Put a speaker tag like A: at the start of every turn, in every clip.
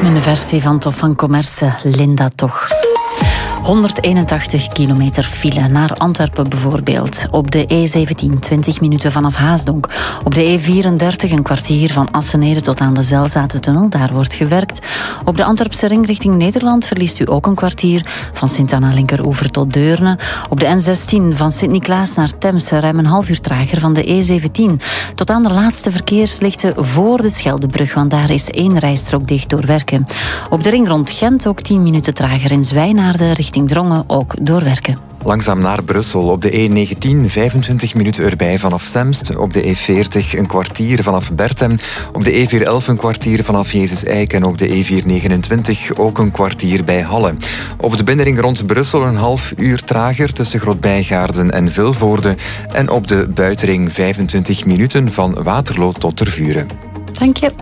A: In de versie van Tof van Commerce, Linda toch. 181 kilometer file naar Antwerpen bijvoorbeeld. Op de E17 20 minuten vanaf Haasdonk. Op de E34 een kwartier van Assenede tot aan de Zelzatentunnel. Daar wordt gewerkt. Op de Antwerpse ring richting Nederland verliest u ook een kwartier. Van Sint-Anna Linkeroever tot Deurne. Op de N16 van Sint-Niklaas naar Temse ruim een half uur trager van de E17. Tot aan de laatste verkeerslichten voor de Scheldebrug. Want daar is 1 rijstrook dicht door werken. Op de ring rond Gent ook 10 minuten trager in Zwijnaarden richting Drongen ook doorwerken.
B: Langzaam naar Brussel. Op de E19 25 minuten erbij vanaf Semst. Op de E40 een kwartier vanaf Bertem. Op de E411 een kwartier vanaf Jezus Eik. En op de E429 ook een kwartier bij Halle. Op de binnenring rond Brussel een half uur trager tussen Grootbijgaarden en Vilvoorde. En op de buitenring 25 minuten van Waterloo tot Tervuren.
A: Dank je.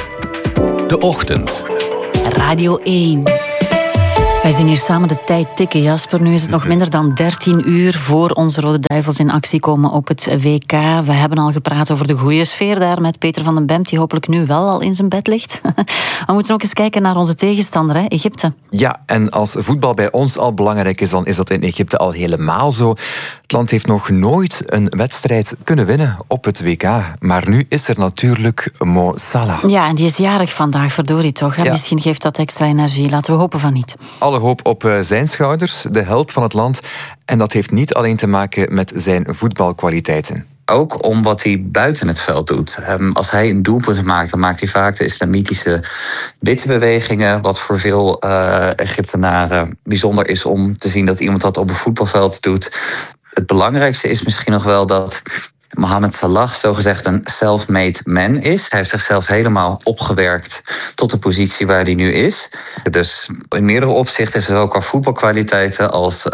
C: De Ochtend.
A: Radio 1. Wij zien hier samen de tijd tikken, Jasper. Nu is het nog minder dan 13 uur voor onze Rode Duivels in actie komen op het WK. We hebben al gepraat over de goede sfeer daar met Peter van den Bemt, die hopelijk nu wel al in zijn bed ligt. We moeten ook eens kijken naar onze tegenstander, hè? Egypte.
B: Ja, en als voetbal bij ons al belangrijk is, dan is dat in Egypte al helemaal zo. Het land heeft nog nooit een wedstrijd kunnen winnen op het WK. Maar nu is er natuurlijk Mo Salah.
A: Ja, en die is jarig vandaag, verdorie toch. Ja. Misschien geeft dat extra energie. Laten we hopen van niet.
B: Alle hoop op zijn schouders, de held van het land. En dat heeft niet alleen te maken met zijn voetbalkwaliteiten.
D: Ook om wat hij buiten het veld doet. Als hij een doelpunt maakt, dan maakt hij vaak de islamitische witbewegingen. Wat voor veel Egyptenaren bijzonder is om te zien dat iemand dat op een voetbalveld doet. Het belangrijkste is misschien nog wel dat Mohamed Salah zogezegd een self-made man is. Hij heeft zichzelf helemaal opgewerkt tot de positie waar hij nu is. Dus in meerdere opzichten, zowel qua voetbalkwaliteiten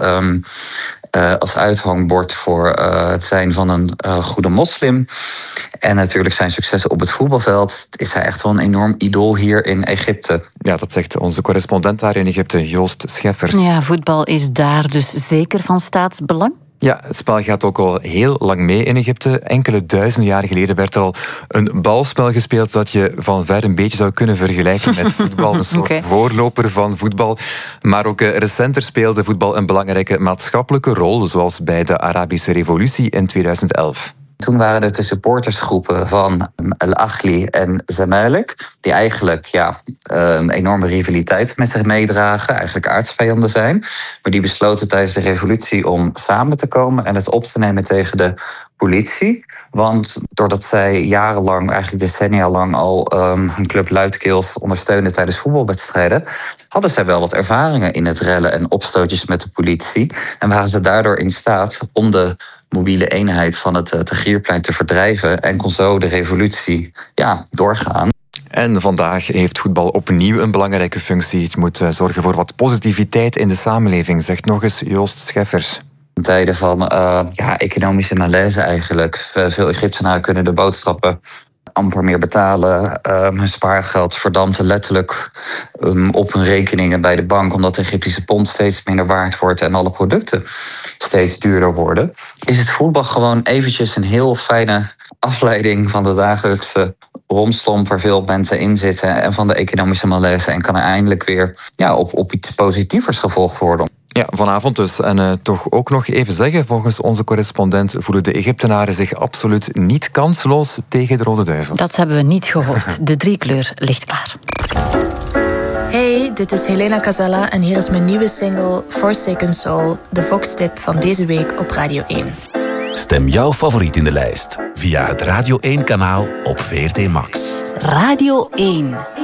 D: als uithangbord voor het zijn van een goede moslim. En natuurlijk zijn successen op het voetbalveld is hij echt wel een enorm idool hier in Egypte.
B: Ja, dat zegt onze correspondent daar in Egypte, Joost Scheffers.
A: Ja, voetbal is daar dus zeker van staatsbelang?
B: Ja, het spel gaat ook al heel lang mee in Egypte. Enkele duizenden jaren geleden werd er al een balspel gespeeld dat je van ver een beetje zou kunnen vergelijken met voetbal. Een soort voorloper van voetbal. Maar ook recenter speelde voetbal een belangrijke maatschappelijke rol, zoals bij de Arabische Revolutie in 2011.
D: Toen waren het de supportersgroepen van Al-Ahli en Zamalek, die eigenlijk een enorme rivaliteit met zich meedragen, eigenlijk aardsvijanden zijn. Maar die besloten tijdens de revolutie om samen te komen en het op te nemen tegen de politie. Want doordat zij jarenlang, eigenlijk decennia lang al hun club luidkeels ondersteunden tijdens voetbalwedstrijden, hadden zij wel wat ervaringen in het rellen en opstootjes met de politie. En waren ze daardoor in staat om de mobiele eenheid van het Tahrirplein te verdrijven en kon zo de revolutie doorgaan.
B: En vandaag heeft voetbal opnieuw een belangrijke functie. Het moet zorgen voor wat positiviteit in de samenleving, zegt nog eens Joost Scheffers.
D: In tijden van economische malaise eigenlijk. Veel Egyptenaren kunnen de boodschappen amper meer betalen. Hun spaargeld verdampt letterlijk op hun rekeningen bij de bank, omdat de Egyptische pond steeds minder waard wordt en alle producten steeds duurder worden. Is het voetbal gewoon eventjes een heel fijne afleiding van de dagelijkse romslomp waar veel mensen in zitten en van de economische malaise en kan er eindelijk weer op iets positievers gevolgd worden.
B: Ja, vanavond dus. En toch ook nog even zeggen, volgens onze correspondent voelen de Egyptenaren zich absoluut niet kansloos tegen de Rode Duivels.
A: Dat hebben we niet gehoord. De driekleur ligt klaar.
E: Hey, dit is Helena Casella en hier is mijn nieuwe single Forsaken Soul, de Vox-tip van deze week op Radio 1.
C: Stem jouw favoriet in de lijst via het Radio 1-kanaal op VRT Max.
A: Radio 1.